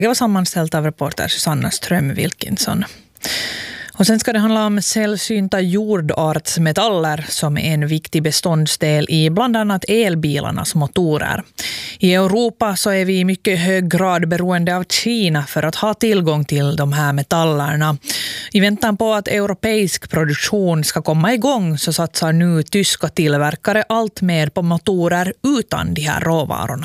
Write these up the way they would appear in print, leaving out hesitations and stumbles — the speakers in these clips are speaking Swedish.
Det var sammanställt av reporter Susanna Ström-Wilkinson. Och sen ska det handla om sällsynta jordartsmetaller som är en viktig beståndsdel i bland annat elbilarnas motorer. I Europa så är vi i mycket hög grad beroende av Kina för att ha tillgång till de här metallerna. I väntan på att europeisk produktion ska komma igång så satsar nu tyska tillverkare allt mer på motorer utan de här råvarorna.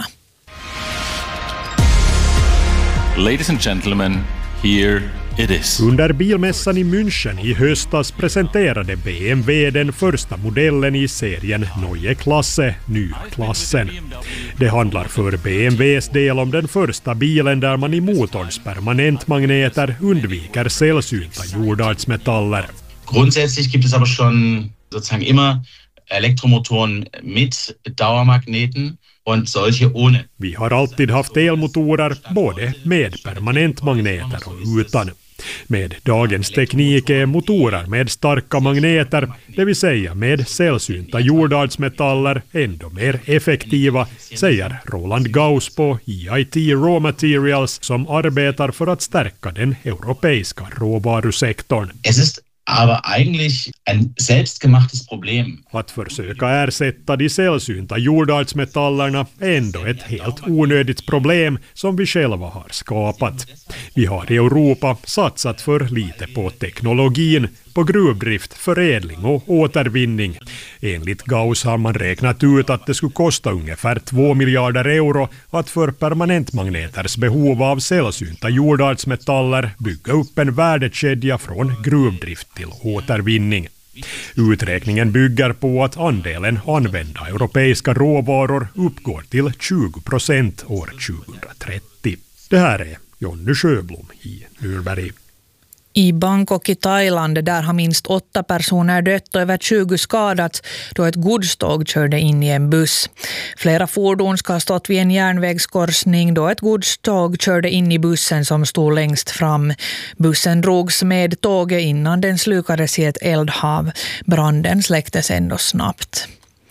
Ladies and gentlemen, here it is. Under bilmässan i München i höstas presenterade BMW den första modellen i serien Neue Klasse, nyklassen. Det handlar för BMWs del om den första bilen där man i motorns permanentmagneter undviker sällsynta jordartsmetaller. Grundsätzlich gibt es aber schon sozusagen immer Elektromotoren mit Dauermagneten und solche ohne. Vi har alltid haft elmotorer både med permanentmagneter och utan. Med dagens teknik är motorer med starka magneter, det vill säga med sällsynta jordartsmetaller, ändå mer effektiva, säger Roland Gauss på EIT Raw Materials som arbetar för att stärka den europeiska råvarusektorn. Es ist aber eigentlich ein selbstgemachtes Problem. Att försöka ersätta de sällsynta jordartsmetallerna är ändå ett helt onödigt problem som vi själva har skapat. Vi har i Europa satsat för lite på teknologin, på gruvdrift, förädling och återvinning. Enligt Gauss har man räknat ut att det skulle kosta ungefär 2 miljarder euro att för permanentmagneters behov av sällsynta jordartsmetaller bygga upp en värdekedja från gruvdrift till återvinning. Uträkningen bygger på att andelen använda europeiska råvaror uppgår till 20% år 2030. Det här är Jonny Sjöblom i Nürnberg. I Bangkok i Thailand där har minst 8 personer dött och över 20 skadats då ett godståg körde in i en buss. Flera fordon ska ha stått vid en järnvägskorsning då ett godståg körde in i bussen som stod längst fram. Bussen drogs med tåget innan den slukades i ett eldhav. Branden släcktes ändå snabbt.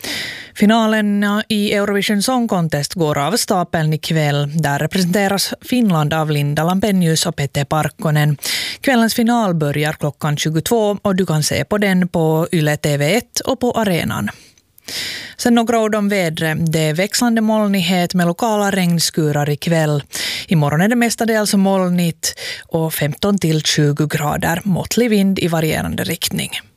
Finalen i Eurovision Song Contest går av stapeln ikväll. Där representeras Finland av Linda Lampenius och Pete Parkkonen. Kvällens final börjar klockan 22 och du kan se på den på Yle TV1 och på arenan. Sen några ord om vädret. Det är växlande molnighet med lokala regnskurar ikväll. Imorgon är det mestadels molnigt och 15 till 20 grader. Måttlig vind i varierande riktning.